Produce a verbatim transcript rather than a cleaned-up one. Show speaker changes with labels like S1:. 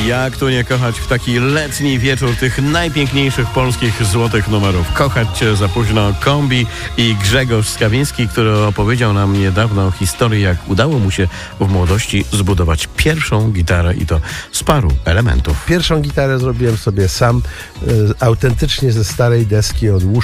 S1: Jak tu nie kochać w taki letni wieczór tych najpiękniejszych polskich złotych numerów. Kochać cię za późno Kombi i Grzegorz Skawiński, który opowiedział nam niedawno historię, jak udało mu się w młodości zbudować pierwszą gitarę i to z paru elementów.
S2: Pierwszą gitarę zrobiłem sobie sam, e, autentycznie ze starej deski od łóżka.